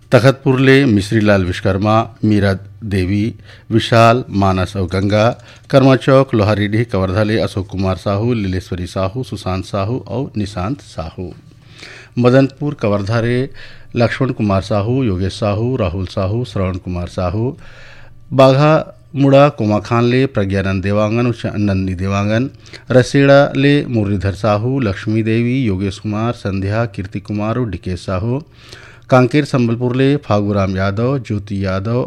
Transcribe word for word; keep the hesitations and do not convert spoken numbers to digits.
तखतपुरले मिश्रीलाल विश्वकर्मा, मीरा देवी, विशाल, मानस और गंगा, कर्मा चौक लोहारीडीह कवर्धाले अशोक कुमार साहू, लीलेश्वरी साहू, सुशांत साहू और निशांत साहू। मदनपुर कवर्धारे लक्ष्मण कुमार साहू, योगेश साहू, राहुल साहू, श्रवण कुमार साहू। बाघा मुड़ा कोमाखानले प्रज्ञानंद देवांगन और नंदनी देवांगन। रसेड़ा ले मुरलीधर साहू, लक्ष्मी देवी, योगेश कुमार, संध्या, कीर्ति कुमार और डिकेश साहू। कांकेर संबलपुर ले फागूराम यादव, ज्योति यादव